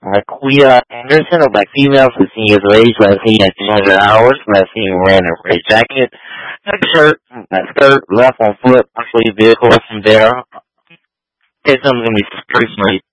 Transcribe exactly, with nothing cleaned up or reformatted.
Marquita Anderson, a black female, fifteen years of age, last seen at three hundred hours, last seen wearing a red jacket, black shirt, black skirt, left on foot, partially vehicle from there. Say something to me personally.